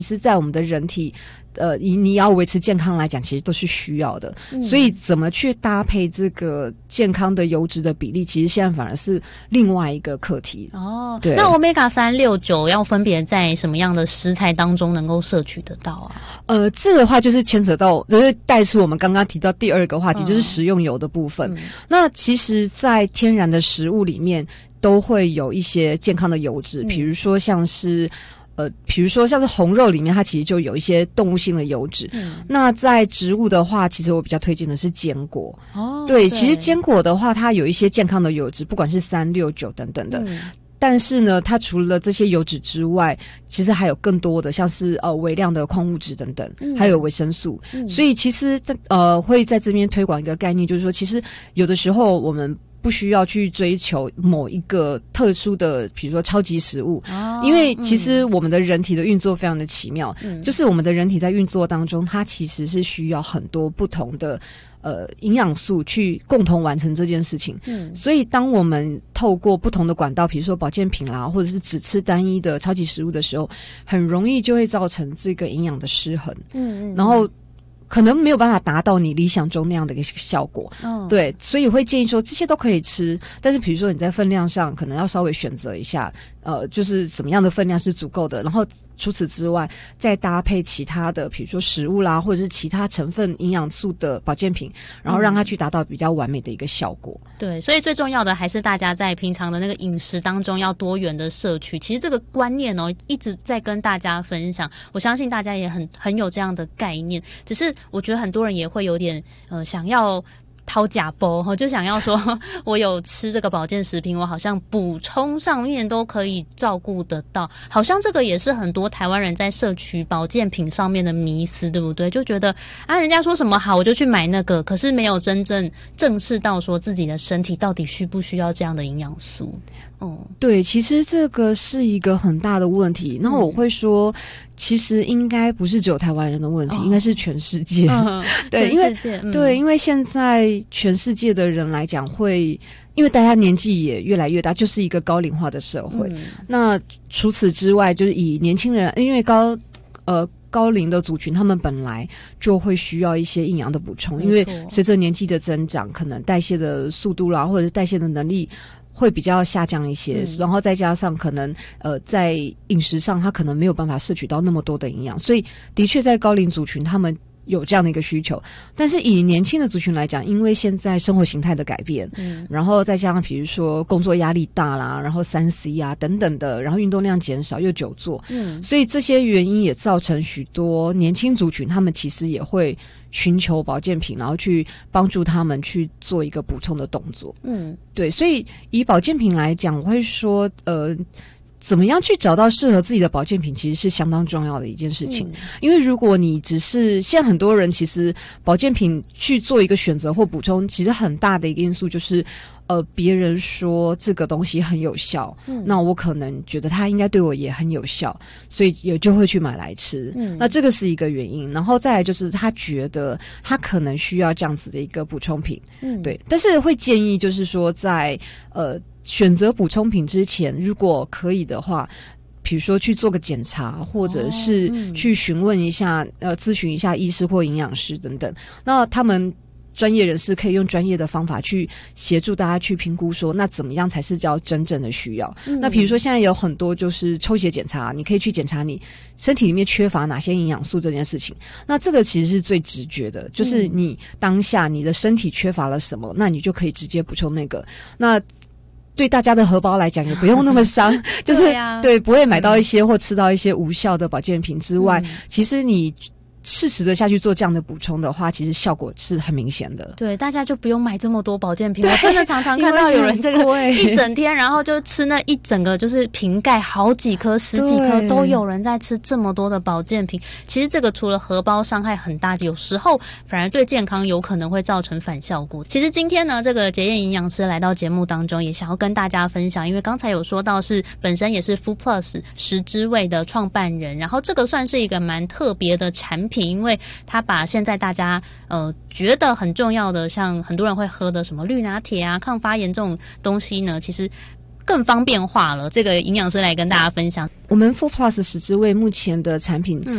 是在我们的人体你要维持健康来讲，其实都是需要的。所以怎么去搭配这个健康的油脂的比例，其实现在反而是另外一个课题。 哦， 对。 那 Omega 3、6、9要分别在什么样的食材当中能够摄取得到啊？ 这个的话就是牵扯到，就是带出我们刚刚提到第二个话题，就是食用油的部分。那其实在天然的食物里面都会有一些健康的油脂，比如说像是红肉里面，它其实就有一些动物性的油脂。那在植物的话，其实我比较推荐的是坚果。对，其实坚果的话，它有一些健康的油脂，不管是3、6、9等等的。但是呢，它除了这些油脂之外，其实还有更多的，像是微量的矿物质等等，还有维生素。所以其实会在这边推广一个概念，就是说，其实有的时候我们不需要去追求某一个特殊的，比如说超级食物，因为其实我们的人体的运作非常的奇妙，就是我们的人体在运作当中，它其实是需要很多不同的营养素去共同完成这件事情。所以当我们透过不同的管道，比如说保健品啦，或者是只吃单一的超级食物的时候，很容易就会造成这个营养的失衡。然后可能没有办法达到你理想中那样的一个效果。对，所以会建议说这些都可以吃，但是比如说你在分量上可能要稍微选择一下，就是怎么样的分量是足够的，然后除此之外再搭配其他的比如说食物啦，或者是其他成分营养素的保健品，然后让它去达到比较完美的一个效果。 对，所以最重要的还是大家在平常的那个饮食当中要多元的摄取。其实这个观念一直在跟大家分享，我相信大家也很有这样的概念，只是我觉得很多人也会有点想要掏假包，就想要说我有吃这个保健食品，我好像补充上面都可以照顾得到，好像这个也是很多台湾人在摄取保健品上面的迷思，对不对？就觉得人家说什么好我就去买那个，可是没有真正正视到说自己的身体到底需不需要这样的营养素。 对，其实这个是一个很大的问题。然后我会说，其实应该不是只有台湾人的问题，应该是全世界。对，因为现在全世界的人来讲因为大家年纪也越来越大，就是一个高龄化的社会。那除此之外，就是以年轻人，因为高龄的族群，他们本来就会需要一些营养的补充，因为随着年纪的增长，可能代谢的速度啦，或者是代谢的能力会比较下降一些，然后再加上可能在饮食上他可能没有办法摄取到那么多的营养，所以的确在高龄族群他们有这样的一个需求。但是以年轻的族群来讲，因为现在生活形态的改变，然后再加上比如说工作压力大啦，然后3C 啊等等的，然后运动量减少又久坐，所以这些原因也造成许多年轻族群他们其实也会寻求保健品，然后去帮助他们去做一个补充的动作。对，所以以保健品来讲，我会说怎么样去找到适合自己的保健品，其实是相当重要的一件事情。因为如果你只是现在很多人其实保健品去做一个选择或补充，其实很大的一个因素就是别人说这个东西很有效，那我可能觉得它应该对我也很有效，所以也就会去买来吃。那这个是一个原因。然后再来就是他觉得他可能需要这样子的一个补充品。对，但是会建议就是说在选择补充品之前，如果可以的话，比如说去做个检查，或者是去询问一下咨询一下医师或营养师等等，那他们专业人士可以用专业的方法去协助大家去评估说那怎么样才是叫真正的需要。那比如说现在有很多就是抽血检查，你可以去检查你身体里面缺乏哪些营养素这件事情，那这个其实是最直觉的，就是你当下你的身体缺乏了什么，那你就可以直接补充那个。那对大家的荷包来讲也不用那么伤就是对，不会买到一些或吃到一些无效的保健品之外，其实你适时的下去做这样的补充的话，其实效果是很明显的。 对，大家就不用买这么多保健品。我真的常常看到有人这个一整天，然后就吃那一整个就是瓶盖好几颗、10几颗都有人在吃这么多的保健品。其实这个除了荷包伤害很大，有时候反而对健康有可能会造成反效果。其实今天呢，这个洁燕营养师来到节目当中，也想要跟大家分享，因为刚才有说到是本身也是 Food Plus 食之味的创办人，然后这个算是一个蛮特别的产品。因为他把现在大家觉得很重要的，像很多人会喝的什么绿拿铁啊、抗发炎这种东西呢，其实更方便化了？这个营养师来跟大家分享。 我们 Food Plus 10之味目前的产品，